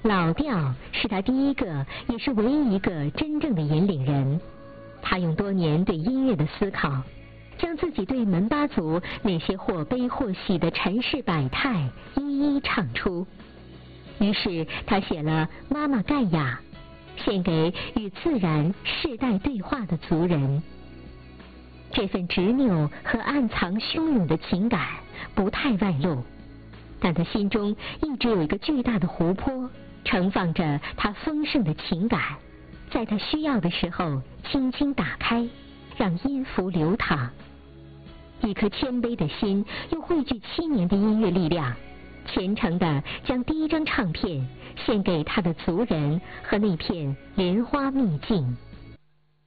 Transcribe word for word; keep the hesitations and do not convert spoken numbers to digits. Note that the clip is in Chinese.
老调是他第一个也是唯一一个真正的引领人。他用多年对音乐的思考，将自己对门巴族那些或悲或喜的尘世百态一一唱出。于是他写了《妈妈盖亚》，献给与自然世代对话的族人。这份执拗和暗藏汹涌的情感不太外露，但他心中一直有一个巨大的湖泊，盛放着他丰盛的情感，在他需要的时候轻轻打开，让音符流淌。一颗谦卑的心又汇聚七年的音乐力量，虔诚地将第一张唱片献给他的族人和那片莲花秘境。